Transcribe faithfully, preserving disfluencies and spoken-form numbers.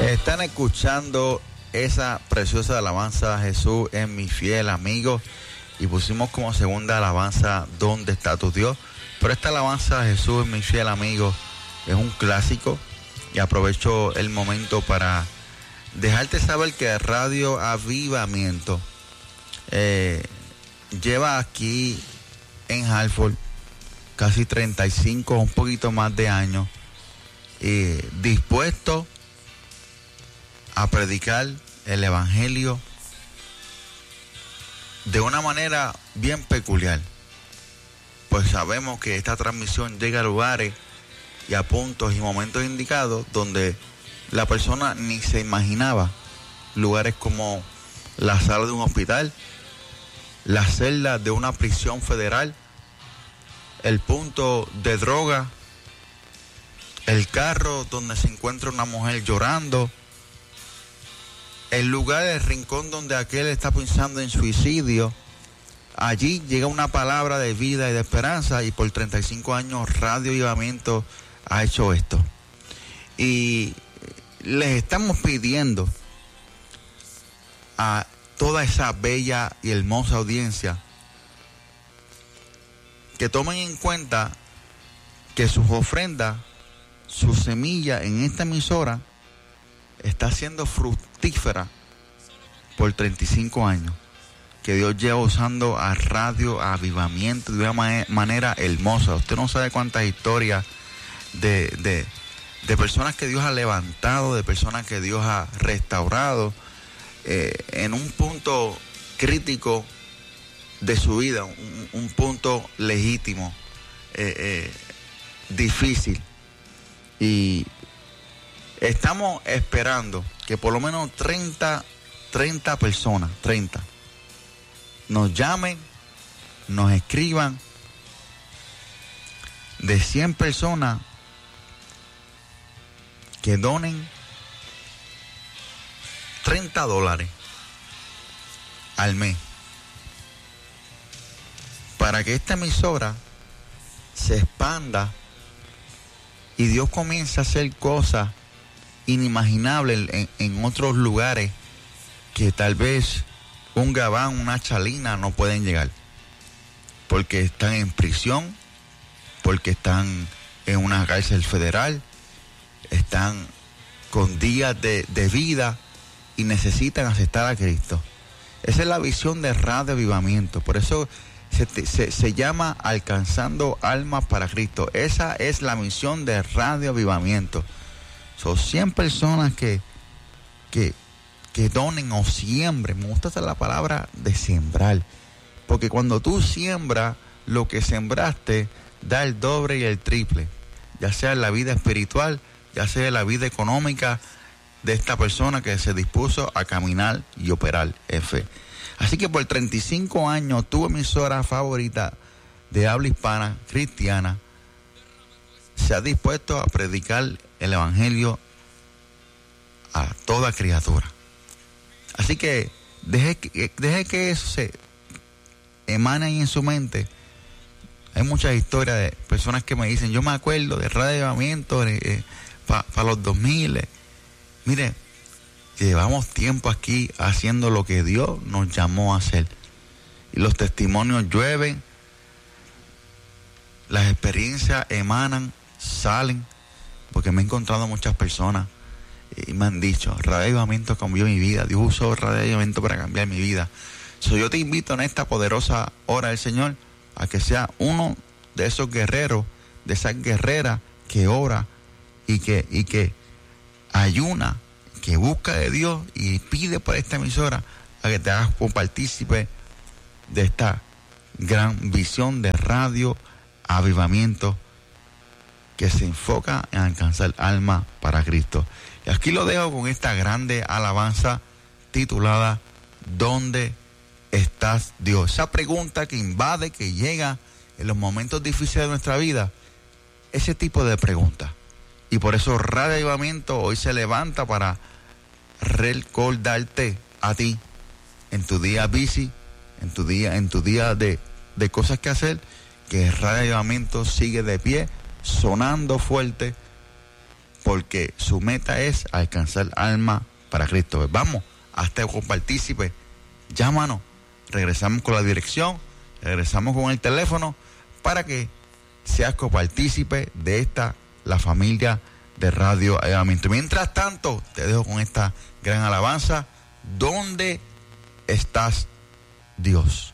Están escuchando esa preciosa alabanza, Jesús es mi fiel amigo, y pusimos como segunda alabanza, ¿dónde está tu Dios? Pero esta alabanza, Jesús es mi fiel amigo, es un clásico, y aprovecho el momento para dejarte saber que Radio Avivamiento eh, lleva aquí en Hartford casi treinta y cinco, un poquito más de años, eh, dispuesto a predicar el evangelio de una manera bien peculiar, pues sabemos que esta transmisión llega a lugares y a puntos y momentos indicados donde la persona ni se imaginaba, lugares como la sala de un hospital, la celda de una prisión federal, el punto de droga, el carro donde se encuentra una mujer llorando, el lugar, el rincón donde aquel está pensando en suicidio. Allí llega una palabra de vida y de esperanza, y por treinta y cinco años Radio Avivamiento ha hecho esto. Y les estamos pidiendo a toda esa bella y hermosa audiencia que tomen en cuenta que sus ofrendas, su semilla en esta emisora está siendo fructífera por treinta y cinco años, que Dios lleva usando a Radio Avivamiento de una man- manera hermosa. Usted no sabe cuántas historias de, de, de personas que Dios ha levantado, de personas que Dios ha restaurado eh, en un punto crítico de su vida, un, un punto legítimo, eh, eh, difícil. Y estamos esperando que por lo menos treinta, treinta personas, treinta, nos llamen, nos escriban. De cien personas que donen treinta dólares al mes, para que esta emisora se expanda y Dios comience a hacer cosas inimaginables en, en otros lugares que tal vez un Gabán, una Chalina no pueden llegar, porque están en prisión, porque están en una cárcel federal, están con días de, de vida y necesitan aceptar a Cristo. Esa es la visión de Radio Avivamiento. Por eso se, se, se llama Alcanzando Almas para Cristo. Esa es la misión de Radio Avivamiento. Son cien personas que, que, que donen o siembren. Me gusta hacer la palabra de sembrar, porque cuando tú siembras, lo que sembraste da el doble y el triple, ya sea en la vida espiritual, ya sea en la vida económica de esta persona que se dispuso a caminar y operar en fe. Así que por treinta y cinco años, tu emisora favorita de habla hispana cristiana se ha dispuesto a predicar el evangelio a toda criatura. Así que deje que, deje que eso se emane ahí en su mente. Hay muchas historias de personas que me dicen, yo me acuerdo de Radio Avivamiento eh, para pa los dos mil. Eh. Mire, llevamos tiempo aquí haciendo lo que Dios nos llamó a hacer. Y los testimonios llueven, las experiencias emanan, salen, porque me he encontrado muchas personas y me han dicho, Radio Avivamiento cambió mi vida, Dios usó Radio Avivamiento para cambiar mi vida. So, yo te invito en esta poderosa hora del Señor a que sea uno de esos guerreros, de esas guerreras que ora y que, y que ayuna, que busca de Dios y pide por esta emisora a que te hagas partícipe de esta gran visión de Radio Avivamiento que se enfoca en alcanzar almas para Cristo. Y aquí lo dejo con esta grande alabanza titulada ¿Dónde estás, Dios? Esa pregunta que invade, que llega en los momentos difíciles de nuestra vida, ese tipo de preguntas. Y por eso Radio Avivamiento hoy se levanta para recordarte a ti en tu día busy, en tu día, en tu día de, de cosas que hacer, que Radio Avivamiento sigue de pie, sonando fuerte, porque su meta es alcanzar alma para Cristo. Vamos, hasta copartícipe, llámanos, regresamos con la dirección, regresamos con el teléfono para que seas copartícipe de esta, la familia de Radio Avivamiento. Mientras tanto, te dejo con esta gran alabanza. ¿Dónde estás, Dios?